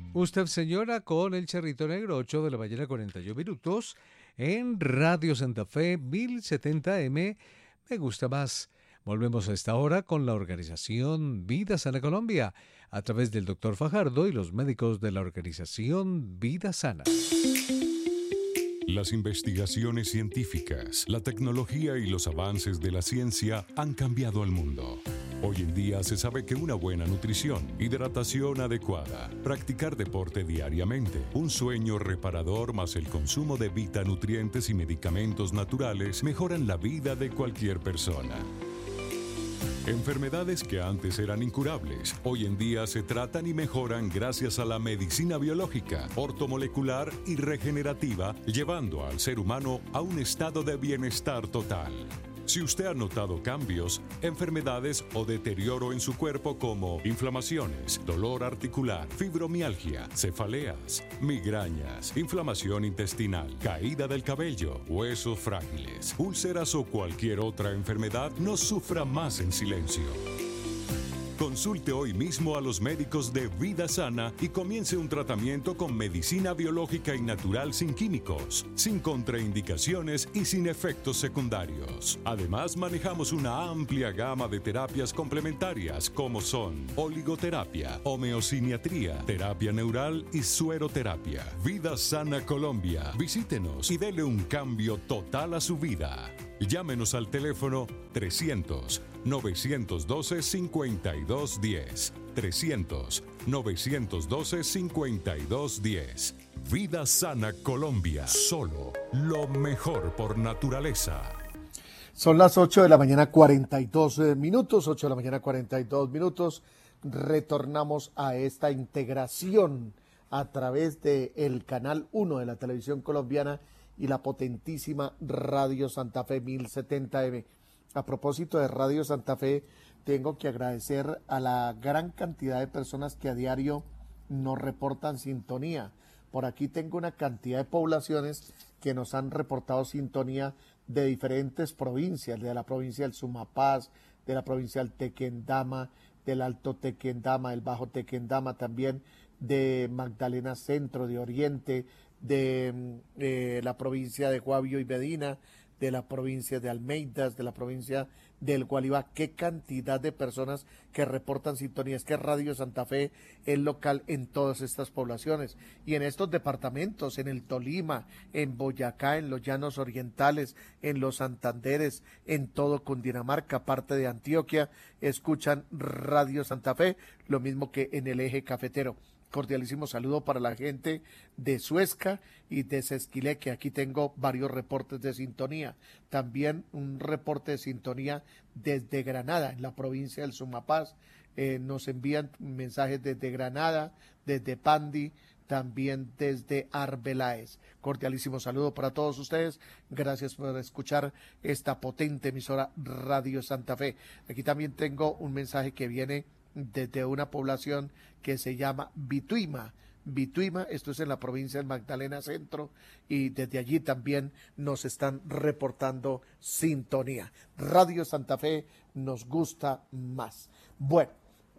Usted, señora, con el Charrito Negro, 8 de la mañana, 41 minutos, en Radio Santa Fe, 1070M. Me gusta más. Volvemos a esta hora con la organización Vida Sana Colombia, a través del doctor Fajardo y los médicos de la organización Vida Sana. Las investigaciones científicas, la tecnología y los avances de la ciencia han cambiado al mundo. Hoy en día se sabe que una buena nutrición, hidratación adecuada, practicar deporte diariamente, un sueño reparador más el consumo de vitanutrientes y medicamentos naturales mejoran la vida de cualquier persona. Enfermedades que antes eran incurables, hoy en día se tratan y mejoran gracias a la medicina biológica, ortomolecular y regenerativa, llevando al ser humano a un estado de bienestar total. Si usted ha notado cambios, enfermedades o deterioro en su cuerpo como inflamaciones, dolor articular, fibromialgia, cefaleas, migrañas, inflamación intestinal, caída del cabello, huesos frágiles, úlceras o cualquier otra enfermedad, no sufra más en silencio. Consulte hoy mismo a los médicos de Vida Sana y comience un tratamiento con medicina biológica y natural sin químicos, sin contraindicaciones y sin efectos secundarios. Además, manejamos una amplia gama de terapias complementarias como son oligoterapia, homeosiniatría, terapia neural y sueroterapia. Vida Sana Colombia. Visítenos y dele un cambio total a su vida. Llámenos al teléfono 300-912-5210. 300-912-5210. Vida Sana Colombia. Solo lo mejor por naturaleza. Son las 8 de la mañana 42 minutos, 8 de la mañana 42 minutos. Retornamos a esta integración a través del canal 1 de la televisión colombiana y la potentísima Radio Santa Fe 1070M. A propósito de Radio Santa Fe, tengo que agradecer a la gran cantidad de personas que a diario nos reportan sintonía. Por aquí tengo una cantidad de poblaciones que nos han reportado sintonía de diferentes provincias, de la provincia del Sumapaz, de la provincia del Tequendama, del Alto Tequendama, del Bajo Tequendama, también de Magdalena Centro, de Oriente, de la provincia de Guavio y Medina, de la provincia de Almeidas, de la provincia del Gualibá. Qué cantidad de personas que reportan sintonía. Es que Radio Santa Fe es local en todas estas poblaciones y en estos departamentos, en el Tolima, en Boyacá, en los Llanos Orientales, en los Santanderes, en todo Cundinamarca, parte de Antioquia, escuchan Radio Santa Fe, lo mismo que en el eje cafetero. Cordialísimo saludo para la gente de Suezca y de Sesquileque. Aquí tengo varios reportes de sintonía. También un reporte de sintonía desde Granada, en la provincia del Sumapaz. Nos envían mensajes desde Granada, desde Pandi, también desde Arbeláez. Cordialísimo saludo para todos ustedes. Gracias por escuchar esta potente emisora Radio Santa Fe. Aquí también tengo un mensaje que viene desde una población que se llama Bituima. Bituima, esto es en la provincia del Magdalena Centro, y desde allí también nos están reportando sintonía. Radio Santa Fe nos gusta más. Bueno,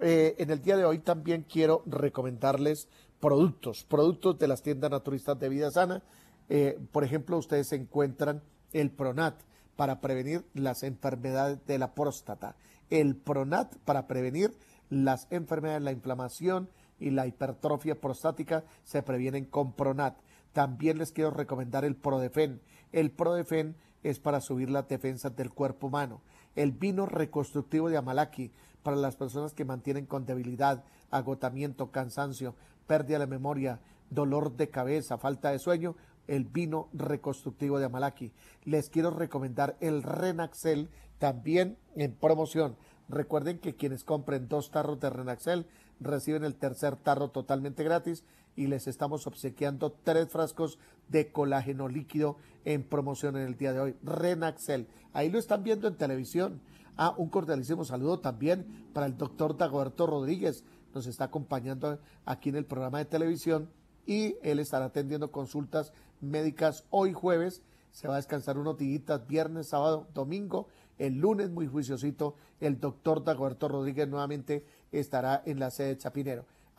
en el día de hoy también quiero recomendarles productos de las tiendas naturistas de Vida Sana. Por ejemplo, ustedes encuentran el Pronat para prevenir las enfermedades de la próstata. El Pronat para prevenir las enfermedades, la inflamación y la hipertrofia prostática se previenen con Pronat. También les quiero recomendar el Prodefen. El Prodefen es para subir las defensas del cuerpo humano. El vino reconstructivo de Amalaki para las personas que mantienen con debilidad, agotamiento, cansancio, pérdida de memoria, dolor de cabeza, falta de sueño. El vino reconstructivo de Amalaki. Les quiero recomendar el Renaxel, también en promoción. Recuerden que quienes compren 2 tarros de Renaxel reciben el tercer tarro totalmente gratis y les estamos obsequiando 3 frascos de colágeno líquido en promoción en el día de hoy. Renaxel, ahí lo están viendo en televisión. Un cordialísimo saludo también para el doctor Dagoberto Rodríguez. Nos está acompañando aquí en el programa de televisión y él estará atendiendo consultas médicas hoy jueves. Se va a descansar unos días, viernes, sábado, domingo. El lunes, muy juiciosito, el doctor Dagoberto Rodríguez nuevamente estará en la sede de Chapinero.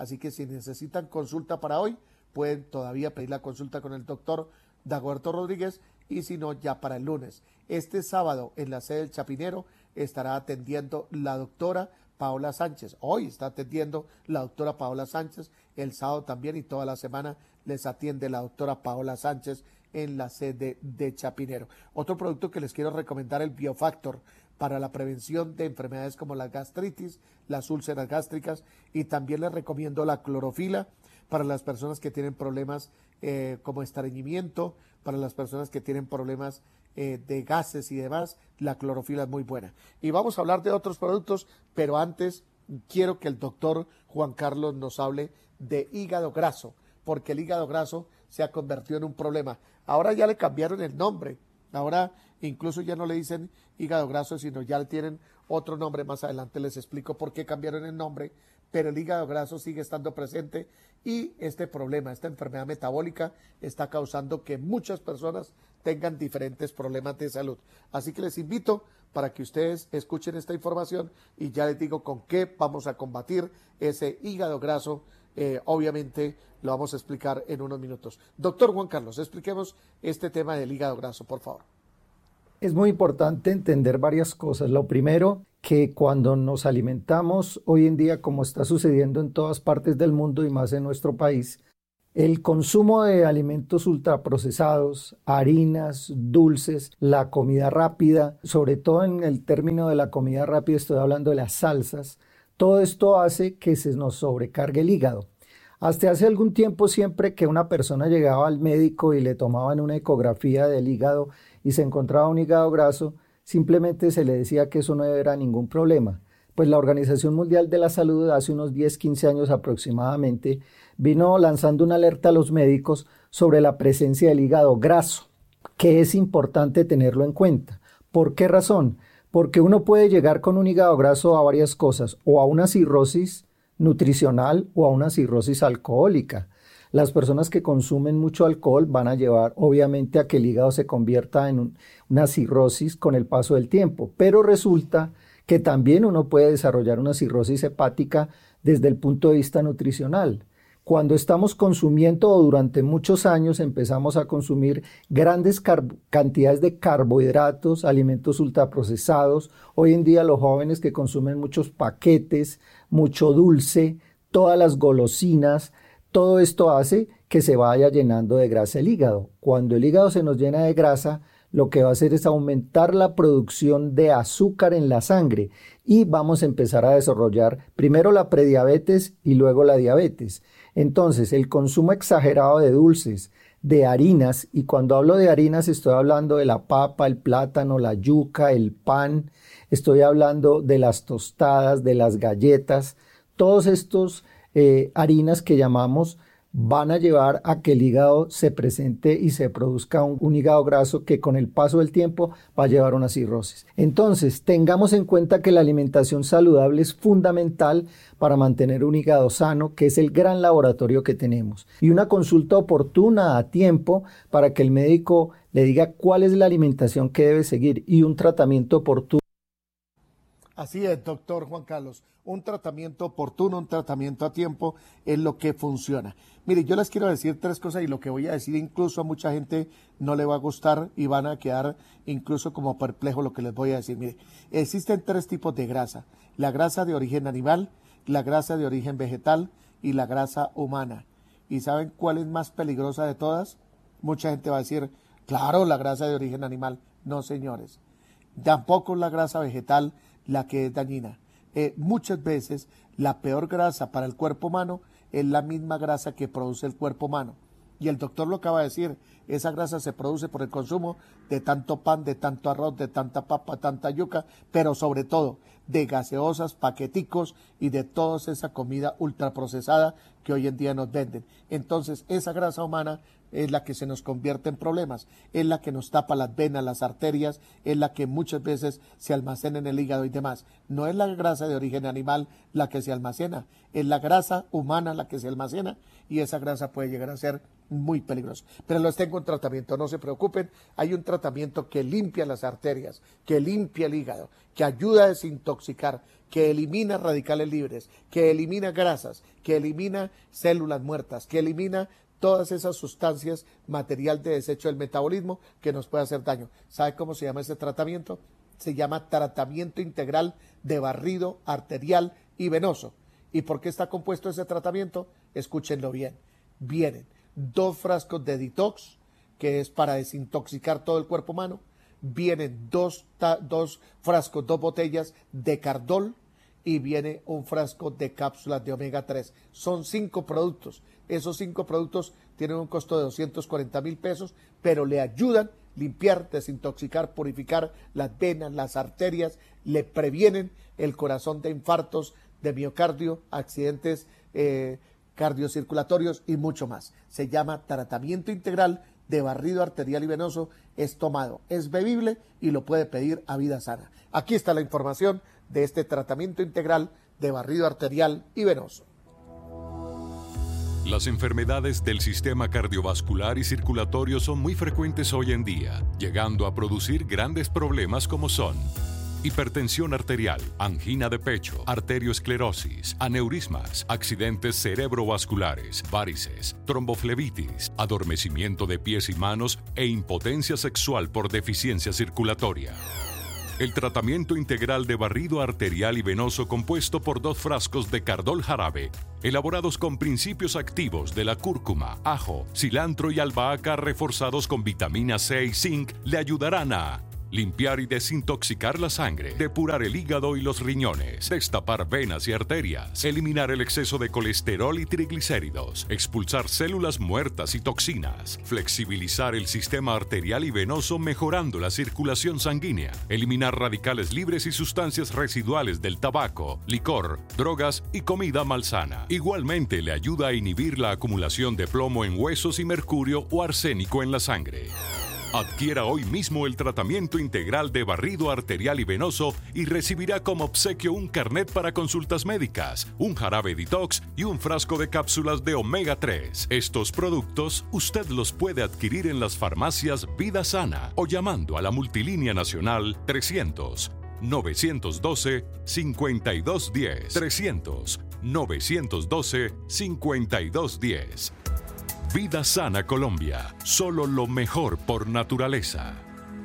Así que si necesitan consulta para hoy, pueden todavía pedir la consulta con el doctor Dagoberto Rodríguez, y si no, ya para el lunes. Este sábado en la sede del Chapinero estará atendiendo la doctora Paola Sánchez. Hoy está atendiendo la doctora Paola Sánchez, el sábado también, y toda la semana les atiende la doctora Paola Sánchez en la sede de Chapinero. Otro producto que les quiero recomendar, el Biofactor, para la prevención de enfermedades como la gastritis, las úlceras gástricas, y también les recomiendo la clorofila para las personas que tienen problemas como estreñimiento, para las personas que tienen problemas de gases y demás. La clorofila es muy buena. Y vamos a hablar de otros productos, pero antes quiero que el doctor Juan Carlos nos hable de hígado graso, porque el hígado graso se ha convertido en un problema. Ahora ya le cambiaron el nombre, ahora incluso ya no le dicen hígado graso, sino ya le tienen otro nombre. Más adelante les explico por qué cambiaron el nombre, pero el hígado graso sigue estando presente, y este problema, esta enfermedad metabólica, está causando que muchas personas tengan diferentes problemas de salud. Así que les invito para que ustedes escuchen esta información, y ya les digo con qué vamos a combatir ese hígado graso. Obviamente lo vamos a explicar en unos minutos. Doctor Juan Carlos, expliquemos este tema del hígado graso, por favor. Es muy importante entender varias cosas. Lo primero, que cuando nos alimentamos hoy en día, como está sucediendo en todas partes del mundo y más en nuestro país, el consumo de alimentos ultraprocesados, harinas, dulces, la comida rápida, sobre todo en el término de la comida rápida estoy hablando de las salsas, todo esto hace que se nos sobrecargue el hígado. Hasta hace algún tiempo, siempre que una persona llegaba al médico y le tomaban una ecografía del hígado y se encontraba un hígado graso, simplemente se le decía que eso no era ningún problema. Pues la Organización Mundial de la Salud hace unos 10-15 años aproximadamente vino lanzando una alerta a los médicos sobre la presencia del hígado graso, que es importante tenerlo en cuenta. ¿Por qué razón? Porque uno puede llegar con un hígado graso a varias cosas, o a una cirrosis nutricional o a una cirrosis alcohólica. Las personas que consumen mucho alcohol van a llevar obviamente a que el hígado se convierta en una cirrosis con el paso del tiempo, pero resulta que también uno puede desarrollar una cirrosis hepática desde el punto de vista nutricional. Cuando estamos consumiendo, o durante muchos años empezamos a consumir grandes cantidades de carbohidratos, alimentos ultraprocesados, hoy en día los jóvenes que consumen muchos paquetes, mucho dulce, todas las golosinas, todo esto hace que se vaya llenando de grasa el hígado. Cuando el hígado se nos llena de grasa, lo que va a hacer es aumentar la producción de azúcar en la sangre, y vamos a empezar a desarrollar primero la prediabetes y luego la diabetes. Entonces, el consumo exagerado de dulces, de harinas, y cuando hablo de harinas estoy hablando de la papa, el plátano, la yuca, el pan, estoy hablando de las tostadas, de las galletas, todos estos harinas que llamamos van a llevar a que el hígado se presente y se produzca un hígado graso que con el paso del tiempo va a llevar a una cirrosis. Entonces, tengamos en cuenta que la alimentación saludable es fundamental para mantener un hígado sano, que es el gran laboratorio que tenemos. Y una consulta oportuna a tiempo para que el médico le diga cuál es la alimentación que debe seguir, y un tratamiento oportuno. Así es, doctor Juan Carlos. Un tratamiento oportuno, un tratamiento a tiempo es lo que funciona. Mire, yo les quiero decir tres cosas, y lo que voy a decir incluso a mucha gente no le va a gustar y van a quedar incluso como perplejos lo que les voy a decir. Mire, existen tres tipos de grasa: la grasa de origen animal, la grasa de origen vegetal y la grasa humana. ¿Y saben cuál es más peligrosa de todas? Mucha gente va a decir, claro, la grasa de origen animal. No, señores. Tampoco es la grasa vegetal la que es dañina. Muchas veces la peor grasa para el cuerpo humano es la misma grasa que produce el cuerpo humano. Y el doctor lo acaba de decir, esa grasa se produce por el consumo de tanto pan, de tanto arroz, de tanta papa, tanta yuca, pero sobre todo de gaseosas, paqueticos y de toda esa comida ultraprocesada que hoy en día nos venden. Entonces, esa grasa humana es la que se nos convierte en problemas, es la que nos tapa las venas, las arterias, es la que muchas veces se almacena en el hígado y demás. No es la grasa de origen animal la que se almacena, es la grasa humana la que se almacena, y esa grasa puede llegar a ser muy peligrosa. Pero los tengo en tratamiento, no se preocupen. Hay un tratamiento que limpia las arterias, que limpia el hígado, que ayuda a desintoxicar desintoxicar, que elimina radicales libres, que elimina grasas, que elimina células muertas, que elimina todas esas sustancias, material de desecho del metabolismo que nos puede hacer daño. ¿Sabe cómo se llama ese tratamiento? Se llama tratamiento integral de barrido arterial y venoso. ¿Y por qué está compuesto ese tratamiento? Escúchenlo bien. Vienen 2 frascos de detox, que es para desintoxicar todo el cuerpo humano. Vienen 2 frascos, 2 botellas de Cardol, y viene un frasco de cápsulas de omega 3. Son 5 productos. Esos 5 productos tienen un costo de 240,000 pesos, pero le ayudan a limpiar, desintoxicar, purificar las venas, las arterias, le previenen el corazón de infartos, de miocardio, accidentes cardiocirculatorios y mucho más. Se llama tratamiento integral de barrido arterial y venoso. Es tomado, es bebible y lo puede pedir a Vida Sana. Aquí está la información de este tratamiento integral de barrido arterial y venoso. Las enfermedades del sistema cardiovascular y circulatorio son muy frecuentes hoy en día, llegando a producir grandes problemas como son hipertensión arterial, angina de pecho, arteriosclerosis, aneurismas, accidentes cerebrovasculares, varices, tromboflebitis, adormecimiento de pies y manos e impotencia sexual por deficiencia circulatoria. El tratamiento integral de barrido arterial y venoso, compuesto por 2 frascos de Cardol jarabe, elaborados con principios activos de la cúrcuma, ajo, cilantro y albahaca reforzados con vitamina C y zinc, le ayudarán a limpiar y desintoxicar la sangre, depurar el hígado y los riñones, destapar venas y arterias, eliminar el exceso de colesterol y triglicéridos, expulsar células muertas y toxinas, flexibilizar el sistema arterial y venoso mejorando la circulación sanguínea, eliminar radicales libres y sustancias residuales del tabaco, licor, drogas y comida malsana. Igualmente le ayuda a inhibir la acumulación de plomo en huesos y mercurio o arsénico en la sangre. Adquiera hoy mismo el tratamiento integral de barrido arterial y venoso y recibirá como obsequio un carnet para consultas médicas, un jarabe detox y un frasco de cápsulas de omega 3. Estos productos usted los puede adquirir en las farmacias Vida Sana o llamando a la multilínea nacional 300-912-5210. 300-912-5210. Vida Sana Colombia, solo lo mejor por naturaleza.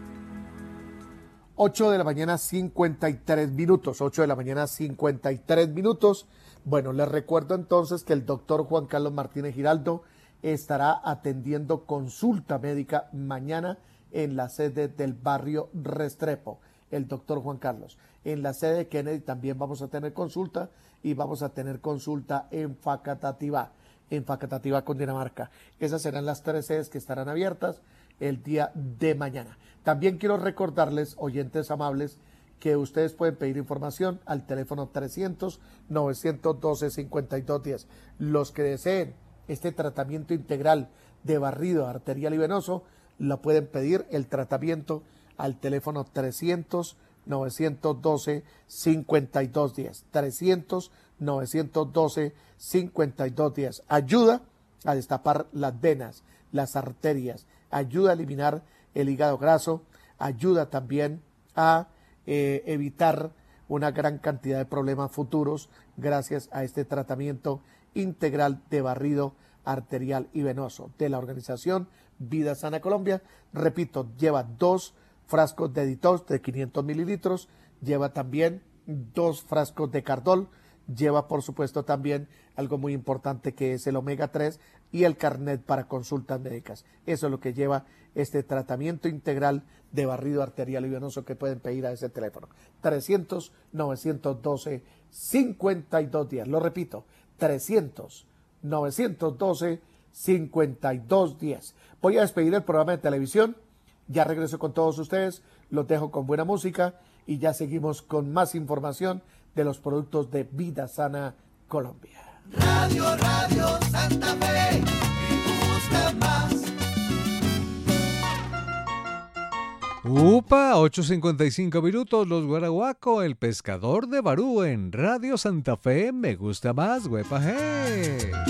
8 de la mañana 53 minutos, 8 de la mañana 53 minutos. Bueno, les recuerdo entonces que el doctor Juan Carlos Martínez Giraldo estará atendiendo consulta médica mañana en la sede del barrio Restrepo. El doctor Juan Carlos. En la sede de Kennedy también vamos a tener consulta y vamos a tener consulta en Facatativá con Dinamarca. Esas serán las 3 sedes que estarán abiertas el día de mañana. También quiero recordarles, oyentes amables, que ustedes pueden pedir información al teléfono 300-912-5210. Los que deseen este tratamiento integral de barrido arterial y venoso, lo pueden pedir el tratamiento al teléfono 300-912-5210. 300-912-5210. Ayuda a destapar las venas, las arterias, ayuda a eliminar el hígado graso, ayuda también a evitar una gran cantidad de problemas futuros gracias a este tratamiento integral de barrido arterial y venoso de la organización Vida Sana Colombia. Repito, lleva 2 frascos de detox de 500 mililitros, lleva también 2 frascos de Cardol, lleva por supuesto también algo muy importante que es el omega 3 y el carnet para consultas médicas. Eso es lo que lleva este tratamiento integral de barrido arterial y venoso que pueden pedir a ese teléfono. 300-912-5210. Lo repito, 300-912-5210. Voy a despedir el programa de televisión. Ya regreso con todos ustedes. Los dejo con buena música y ya seguimos con más información de los productos de Vida Sana Colombia. Radio Santa Fe, me gusta más. Upa, 8:55 minutos, Los Guaraguaco, el pescador de Barú en Radio Santa Fe, me gusta más, huepa, hey.